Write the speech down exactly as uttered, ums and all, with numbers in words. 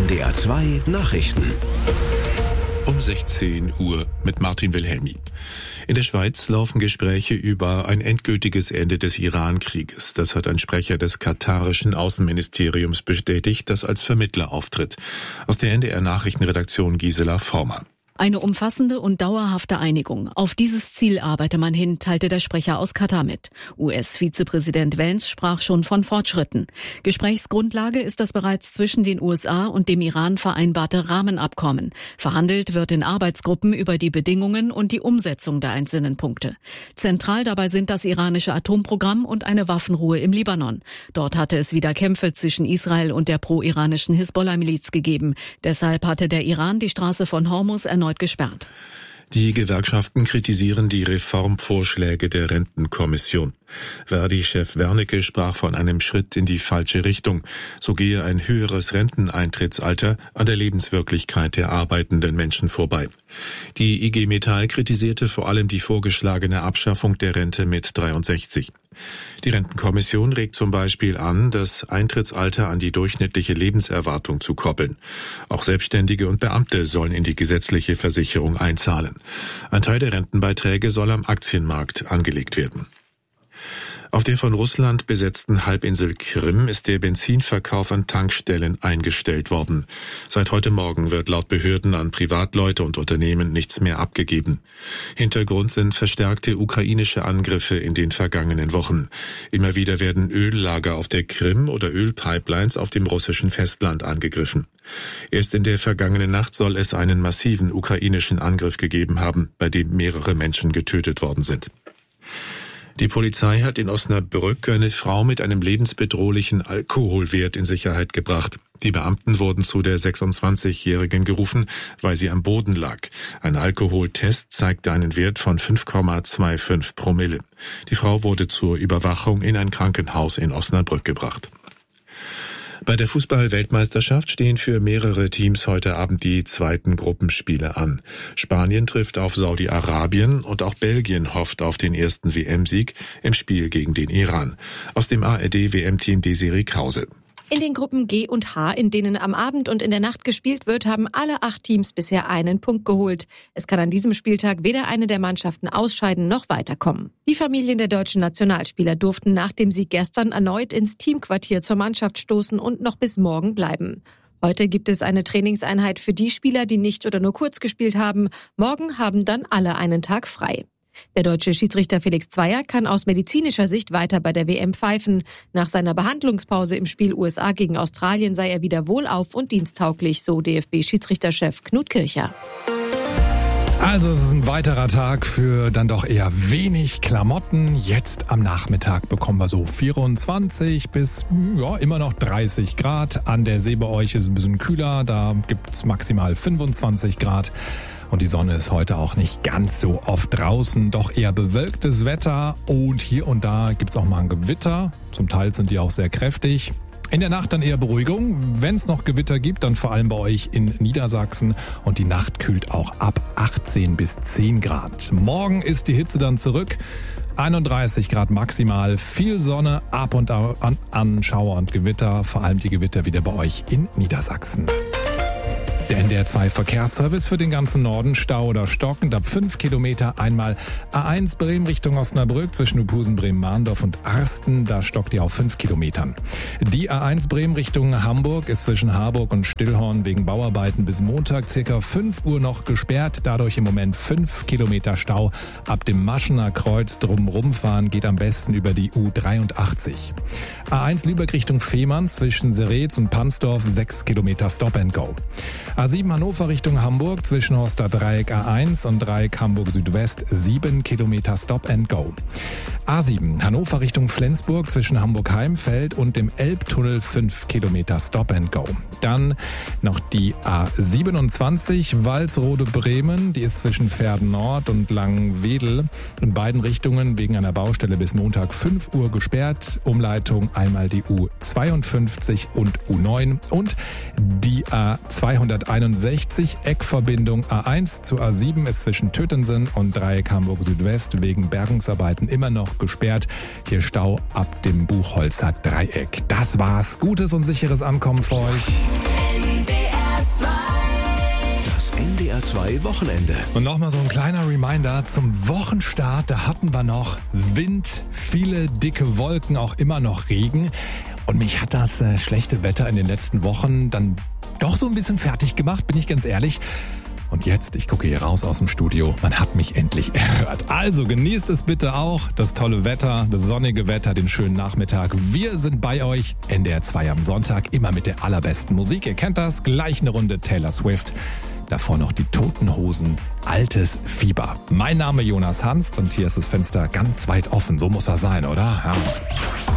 N D R zwei Nachrichten. Um sechzehn Uhr mit Martin Wilhelmi. In der Schweiz laufen Gespräche über ein endgültiges Ende des Iran-Krieges. Das hat ein Sprecher des katarischen Außenministeriums bestätigt, das als Vermittler auftritt. Aus der N D R-Nachrichtenredaktion Gisela Former. Eine umfassende und dauerhafte Einigung. Auf dieses Ziel arbeite man hin, teilte der Sprecher aus Katar mit. U S-Vizepräsident Vance sprach schon von Fortschritten. Gesprächsgrundlage ist das bereits zwischen den U S A und dem Iran vereinbarte Rahmenabkommen. Verhandelt wird in Arbeitsgruppen über die Bedingungen und die Umsetzung der einzelnen Punkte. Zentral dabei sind das iranische Atomprogramm und eine Waffenruhe im Libanon. Dort hatte es wieder Kämpfe zwischen Israel und der pro-iranischen Hisbollah-Miliz gegeben. Deshalb hatte der Iran die Straße von Hormuz erneut gesperrt. Die Gewerkschaften kritisieren die Reformvorschläge der Rentenkommission. Verdi-Chef Wernicke sprach von einem Schritt in die falsche Richtung. So gehe ein höheres Renteneintrittsalter an der Lebenswirklichkeit der arbeitenden Menschen vorbei. Die I G Metall kritisierte vor allem die vorgeschlagene Abschaffung der Rente mit dreiundsechzig. Die Rentenkommission regt zum Beispiel an, das Eintrittsalter an die durchschnittliche Lebenserwartung zu koppeln. Auch Selbstständige und Beamte sollen in die gesetzliche Versicherung einzahlen. Ein Teil der Rentenbeiträge soll am Aktienmarkt angelegt werden. Auf der von Russland besetzten Halbinsel Krim ist der Benzinverkauf an Tankstellen eingestellt worden. Seit heute Morgen wird laut Behörden an Privatleute und Unternehmen nichts mehr abgegeben. Hintergrund sind verstärkte ukrainische Angriffe in den vergangenen Wochen. Immer wieder werden Öllager auf der Krim oder Ölpipelines auf dem russischen Festland angegriffen. Erst in der vergangenen Nacht soll es einen massiven ukrainischen Angriff gegeben haben, bei dem mehrere Menschen getötet worden sind. Die Polizei hat in Osnabrück eine Frau mit einem lebensbedrohlichen Alkoholwert in Sicherheit gebracht. Die Beamten wurden zu der sechsundzwanzigjährigen gerufen, weil sie am Boden lag. Ein Alkoholtest zeigte einen Wert von fünf Komma fünfundzwanzig Promille. Die Frau wurde zur Überwachung in ein Krankenhaus in Osnabrück gebracht. Bei der Fußball-Weltmeisterschaft stehen für mehrere Teams heute Abend die zweiten Gruppenspiele an. Spanien trifft auf Saudi-Arabien und auch Belgien hofft auf den ersten W M-Sieg im Spiel gegen den Iran. Aus dem A R D-W M-Team Desiree Krause. In den Gruppen G und H, in denen am Abend und in der Nacht gespielt wird, haben alle acht Teams bisher einen Punkt geholt. Es kann an diesem Spieltag weder eine der Mannschaften ausscheiden noch weiterkommen. Die Familien der deutschen Nationalspieler durften nach dem Sieg gestern erneut ins Teamquartier zur Mannschaft stoßen und noch bis morgen bleiben. Heute gibt es eine Trainingseinheit für die Spieler, die nicht oder nur kurz gespielt haben. Morgen haben dann alle einen Tag frei. Der deutsche Schiedsrichter Felix Zweier kann aus medizinischer Sicht weiter bei der W M pfeifen. Nach seiner Behandlungspause im Spiel U S A gegen Australien sei er wieder wohlauf und diensttauglich, so D F B-Schiedsrichterchef Knut Kircher. Also es ist ein weiterer Tag für dann doch eher wenig Klamotten. Jetzt am Nachmittag bekommen wir so vierundzwanzig bis ja immer noch dreißig Grad. An der See bei euch ist es ein bisschen kühler, da gibt's maximal fünfundzwanzig Grad. Und die Sonne ist heute auch nicht ganz so oft draußen, doch eher bewölktes Wetter. Und hier und da gibt's auch mal ein Gewitter. Zum Teil sind die auch sehr kräftig. In der Nacht dann eher Beruhigung. Wenn es noch Gewitter gibt, dann vor allem bei euch in Niedersachsen. Und die Nacht kühlt auch ab achtzehn bis zehn Grad. Morgen ist die Hitze dann zurück. einunddreißig Grad maximal, viel Sonne, ab und an, an Schauer und Gewitter. Vor allem die Gewitter wieder bei euch in Niedersachsen. Der N D R zwei Verkehrsservice für den ganzen Norden, Stau oder stockend ab fünf Kilometer. Einmal A eins Bremen Richtung Osnabrück zwischen Uphusen, Bremen-Mahndorf und Arsten, da stockt ihr auf fünf Kilometern. Die A eins Bremen Richtung Hamburg ist zwischen Harburg und Stillhorn wegen Bauarbeiten bis Montag circa fünf Uhr noch gesperrt. Dadurch im Moment fünf Kilometer Stau. Ab dem Maschener Kreuz drumrum fahren geht am besten über die U dreiundachtzig. A eins Lübeck Richtung Fehmarn zwischen Seretz und Pansdorf sechs Kilometer Stop and Go. A sieben Hannover Richtung Hamburg zwischen Horster Dreieck A eins und Dreieck Hamburg Südwest sieben Kilometer Stop and Go. A sieben Hannover Richtung Flensburg zwischen Hamburg-Heimfeld und dem Elbtunnel fünf Kilometer Stop and Go. Dann noch die A siebenundzwanzig Walsrode-Bremen, die ist zwischen Verden Nord und Langwedel in beiden Richtungen wegen einer Baustelle bis Montag fünf Uhr gesperrt. Umleitung einmal die U zweiundfünfzig und U neun und die A zweihunderteinundsechzig Eckverbindung A eins zu A sieben ist zwischen Tötensen und Dreieck Hamburg Südwest wegen Bergungsarbeiten immer noch gesperrt. Hier Stau ab dem Buchholzer Dreieck. Das war's. Gutes und sicheres Ankommen für euch. R zwei Wochenende. Und nochmal so ein kleiner Reminder zum Wochenstart. Da hatten wir noch Wind, viele dicke Wolken, auch immer noch Regen. Und mich hat das äh, schlechte Wetter in den letzten Wochen dann doch so ein bisschen fertig gemacht, bin ich ganz ehrlich. Und jetzt, ich gucke hier raus aus dem Studio, man hat mich endlich erhört. Also genießt es bitte auch, das tolle Wetter, das sonnige Wetter, den schönen Nachmittag. Wir sind bei euch, N D R zwei am Sonntag, immer mit der allerbesten Musik. Ihr kennt das, gleich eine Runde Taylor Swift. Davor noch die Toten Hosen, Altes Fieber. Mein Name Jonas Hanst und hier ist das Fenster ganz weit offen. So muss er sein, oder? Ja.